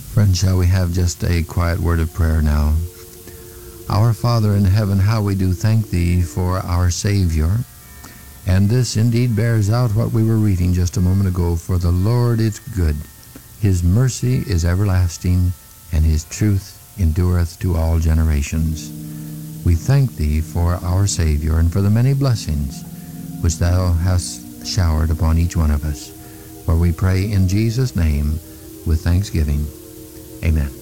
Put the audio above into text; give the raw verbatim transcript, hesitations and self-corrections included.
Friends, shall we have just a quiet word of prayer now? Our Father in heaven, how we do thank Thee for our Savior. And this indeed bears out what we were reading just a moment ago. For the Lord is good, His mercy is everlasting, and His truth endureth to all generations. We thank Thee for our Savior and for the many blessings which Thou hast showered upon each one of us. For we pray in Jesus' name with thanksgiving. Amen.